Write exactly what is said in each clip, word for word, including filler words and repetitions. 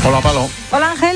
Hola, Palo. Hola, Ángel.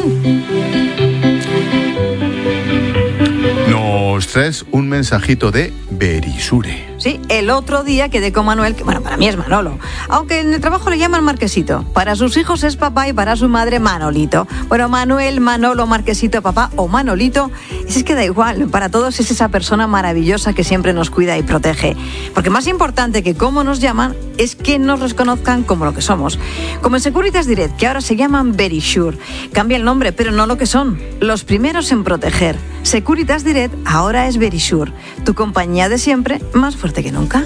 Nos traes un mensajito de Verisure. Sí, el otro día quedé con Manuel, que bueno, para mí es Manolo, aunque en el trabajo le llaman Marquesito. Para sus hijos es papá y para su madre Manolito. Bueno, Manuel, Manolo, Marquesito, papá o Manolito, es que da igual, para todos es esa persona maravillosa que siempre nos cuida y protege. Porque más importante que cómo nos llaman es que nos reconozcan como lo que somos. Como en Securitas Direct, que ahora se llaman Verisure. Cambia el nombre, pero no lo que son. Los primeros en proteger. Securitas Direct ahora es Verisure. Tu compañía de siempre, más fuerte que nunca.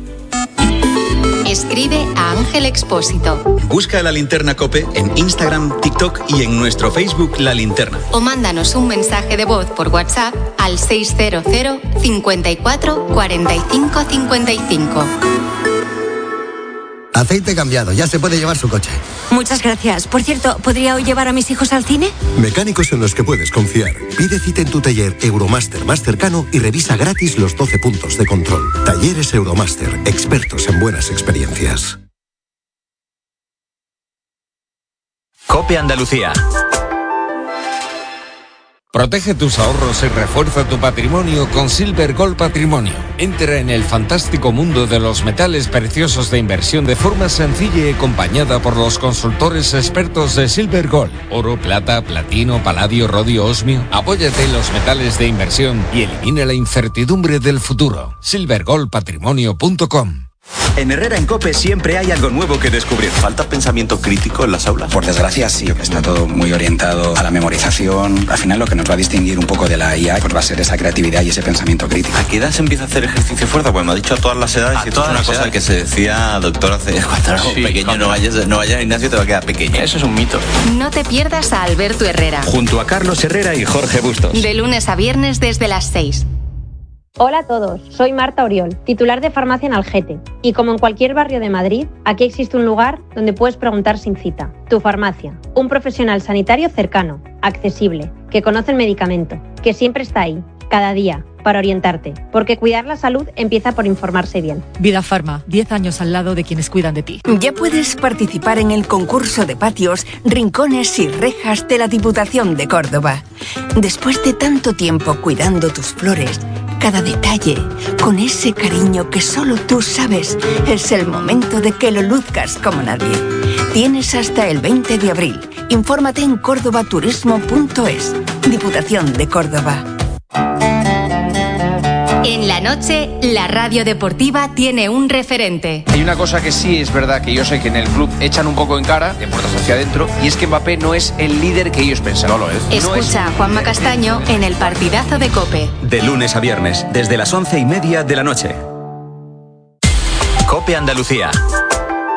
Escribe a Ángel Expósito. Busca La Linterna COPE en Instagram, TikTok y en nuestro Facebook La Linterna. O mándanos un mensaje de voz por WhatsApp al seis cero cero, cincuenta y cuatro, cuarenta y cinco, cincuenta y cinco. Aceite cambiado, ya se puede llevar su coche. Muchas gracias. Por cierto, ¿podría hoy llevar a mis hijos al cine? Mecánicos en los que puedes confiar. Pide cita en tu taller Euromaster más cercano y revisa gratis los doce puntos de control. Talleres Euromaster, expertos en buenas experiencias. COPE Andalucía. Protege tus ahorros y refuerza tu patrimonio con Silver Gold Patrimonio. Entra en el fantástico mundo de los metales preciosos de inversión de forma sencilla y acompañada por los consultores expertos de Silver Gold. Oro, plata, platino, paladio, rodio, osmio. Apóyate en los metales de inversión y elimina la incertidumbre del futuro. silver gold patrimonio punto com. En Herrera en COPE siempre hay algo nuevo que descubrir. ¿Falta pensamiento crítico en las aulas? Por desgracia sí, está todo muy orientado a la memorización. Al final lo que nos va a distinguir un poco de la I A pues va a ser esa creatividad y ese pensamiento crítico. ¿A qué edad se empieza a hacer ejercicio fuerte? Pues me ha dicho a todas las edades. A y esto es una cosa edades. que se decía, doctor, hace cuando eras Sí, pequeño, cuando- no vayas, no vayas al gimnasio, te va a quedar pequeño. Eso es un mito. No te pierdas a Alberto Herrera. Junto a Carlos Herrera y Jorge Bustos. De lunes a viernes desde las seis. Hola a todos, soy Marta Oriol, titular de Farmacia en Algete. Y como en cualquier barrio de Madrid, aquí existe un lugar donde puedes preguntar sin cita. Tu farmacia, un profesional sanitario cercano, accesible, que conoce el medicamento, que siempre está ahí, cada día, para orientarte. Porque cuidar la salud empieza por informarse bien. Vida Farma, diez años al lado de quienes cuidan de ti. Ya puedes participar en el concurso de patios, rincones y rejas de la Diputación de Córdoba. Después de tanto tiempo cuidando tus flores, cada detalle, con ese cariño que solo tú sabes, es el momento de que lo luzcas como nadie. Tienes hasta el veinte de abril. Infórmate en córdoba turismo punto es. Diputación de Córdoba. En la noche, la radio deportiva tiene un referente. Hay una cosa que sí es verdad que yo sé que en el club echan un poco en cara, de puertas hacia adentro, y es que Mbappé no es el líder que ellos pensan. No lo es. Escucha No es... a Juanma Castaño en el partidazo de COPE. De lunes a viernes, desde las once y media de la noche. COPE Andalucía.